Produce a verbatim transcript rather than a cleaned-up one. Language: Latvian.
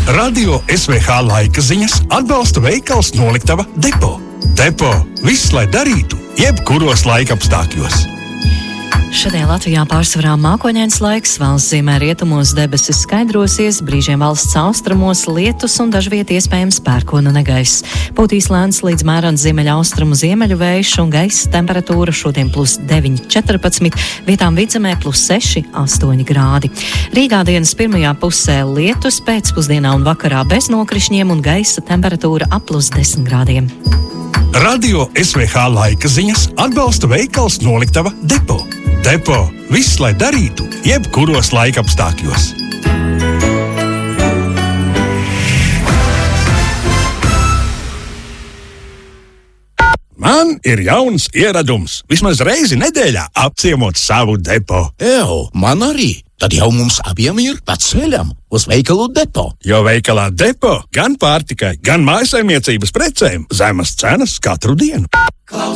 Radio S V H laika ziņas atbalsta veikals Noliktava Depo. Depo – viss, lai darītu, jebkuros laikapstākļos. Šodien Latvijā pārsvarā mākoņains laiks, valsts ziemē rietumos debesis skaidrosies, brīžiem valsts austrumos lietus un dažviet iespējams pērkona negaiss. Pūtīs lēns līdz mērens ziemeļa austrumu ziemeļu vējš un gaisa temperatūra šodien plus deviņi četrpadsmit, vietām vidzemē plus seši astoņi grādi. Rīgā dienas pirmajā pusē lietus, pēcpusdienā un vakarā bez nokrišņiem un gaisa temperatūra ap plus desmit grādiem. Radio S V H laika ziņas atbalsta veikals Noliktava Depo. Depo – viss, lai darītu, jebkuros laikapstākļos. Man ir jauns ieradums. Vismaz reizi nedēļā apciemot savu depo. Ew, man arī. Tad jau mums abiem ir pa ceļam uz veikalu Depo. Jo veikalā Depo gan pārtikai, gan mājasaimniecības precēm zemas cenas katru dienu.